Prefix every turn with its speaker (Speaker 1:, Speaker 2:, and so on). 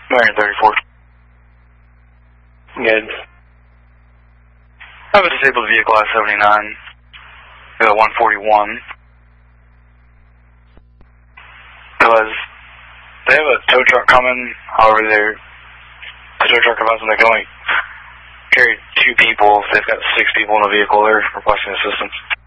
Speaker 1: Marion 34. Good. I have a disabled vehicle I-79. The 141. They have a tow truck coming, however the tow truck advises they can only carry 2 people. They've got 6 people in the vehicle. They're requesting assistance.